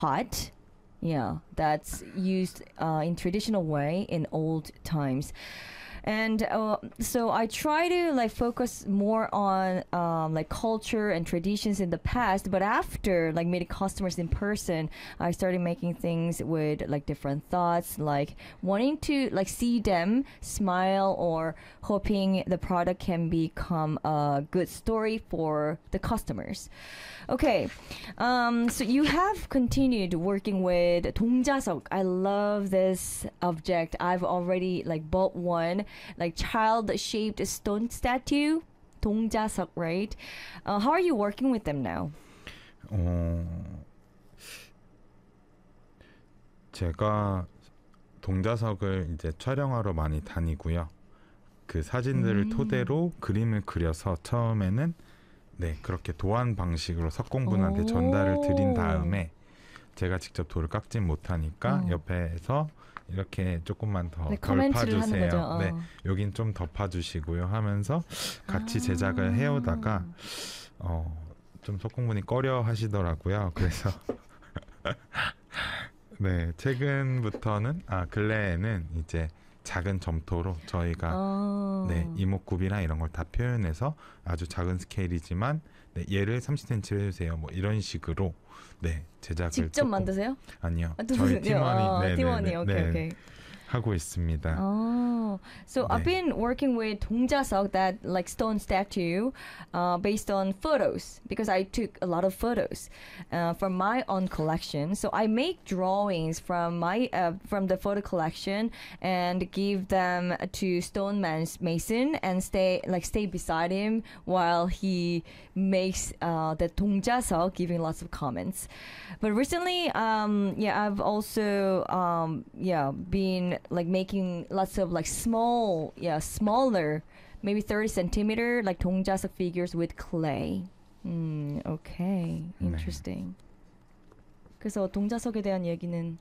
pot. Yeah, that's used in traditional way in old times. And so I try to like focus more on like culture and traditions in the past. But after like meeting customers in person, I started making things with like different thoughts, like wanting to like see them smile or hoping the product can become a good story for the customers. Okay, so you have continued working with 동자석. I love this object. I've already like bought one, like child-shaped stone statue. 동자석, right? How are you working with them now? 어, 제가 동자석을 이제 촬영하러 많이 다니고요. 그 사진들을 토대로 그림을 그려서 처음에는 네, 그렇게 도안 방식으로 석공분한테 전달을 드린 다음에 제가 직접 돌을 깎진 못하니까 옆에서 이렇게 조금만 더 네, 덜 커멘트를 하는 거죠. 파주세요. 네, 여긴 좀 더 파주시고요 하면서 같이 제작을 해오다가 좀 석공분이 꺼려 하시더라고요. 그래서 네, 최근부터는 근래에는 이제 작은 점토로 저희가 네, 이목구비나 이런 걸 다 표현해서 아주 작은 스케일이지만 네, 얘를 30cm 해주세요. 뭐 이런 식으로 네, 제작을 직접 만드세요? 아니요. 아, 저희 팀원이 네, 팀원이 네, 오케이 네, 오케이. 하고 있습니다. Oh, so I've 네. been working with 동자석, that like stone statue, based on photos because I took a lot of photos from my own collection. So I make drawings from my from the photo collection and give them to stone mason and stay beside him while he makes the 동자석, giving lots of comments. But recently, I've also been like making lots of like smaller, maybe 30 centimeter like 동자석 figures with clay. Okay, interesting. 그래서 동자석에 대한 얘기는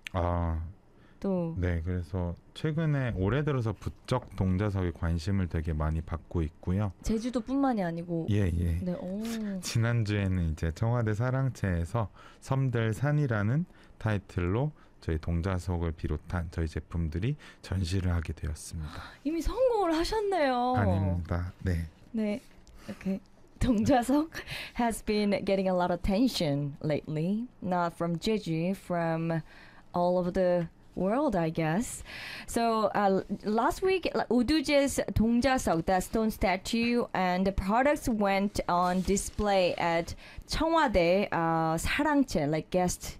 또 네, 그래서 최근에 올해 들어서 부쩍 동자석에 관심을 되게 많이 받고 있고요. 제주도뿐만이 아니고 예. 네, 오. 지난주에는 이제 청와대 사랑채에서 섬들 산이라는 타이틀로 저희 동자석을 비롯한 저희 제품들이 전시를 하게 되었습니다. 이미 성공을 하셨네요. 아닙니다. 네. 네, okay. 동자석 has been getting a lot of attention lately, not from Jeju, from all over the world, I guess. So last week, 우두제's 동자석, that stone statue, and the products went on display at 청와대 사랑채, like guest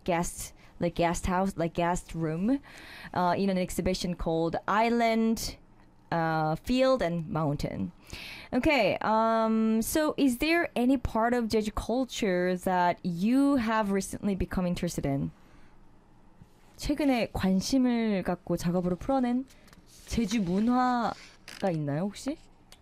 house, like guest room, in an exhibition called Island, Field and Mountain. Okay, so is there any part of Jeju culture that you have recently become interested in? 최근에 관심을 갖고 작업으로 풀어낸 제주 문화가 있나요, 혹시?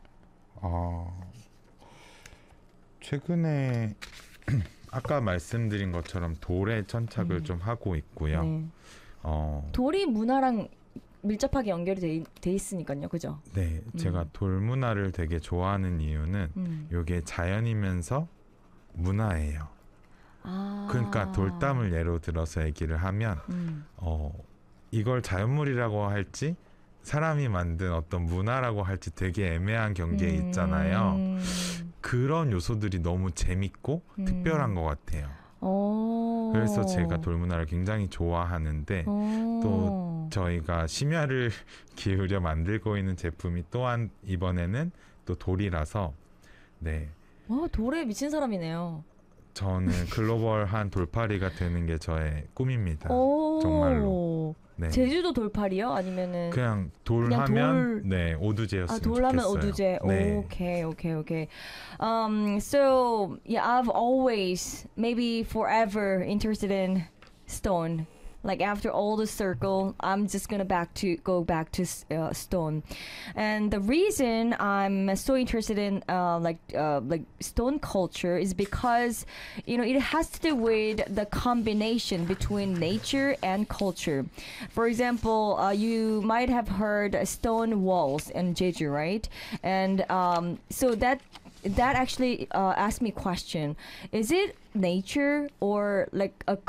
최근에 아까 말씀드린 것처럼 돌에 천착을 좀 하고 있고요. 네. 돌이 문화랑 밀접하게 연결이 돼 있으니까요, 그죠? 네, 제가 돌 문화를 되게 좋아하는 이유는 이게 자연이면서 문화예요. 그러니까 돌담을 예로 들어서 얘기를 하면 이걸 자연물이라고 할지 사람이 만든 어떤 문화라고 할지 되게 애매한 경계에 있잖아요. 그런 요소들이 너무 재밌고 특별한 것 같아요. 그래서 제가 돌문화를 굉장히 좋아하는데 또 저희가 심혈을 기울여 만들고 있는 제품이 또한 이번에는 또 돌이라서 네. 와, 돌에 미친 사람이네요. 저는 글로벌한 돌파리가 되는 게 저의 꿈입니다. 정말로. 네. 제주도 돌팔이요? 아니면은 그냥 돌하면 네, 오두제였으면 돌하면 좋겠어요. 오두제. 네. Okay. So yeah, I've always, maybe forever, interested in stone. Like after all the circle, I'm just gonna go back to stone, and the reason I'm so interested in like stone culture is because it has to do with the combination between nature and culture. For example, you might have heard stone walls in Jeju, right? And so that actually asked me a question: is it nature or like a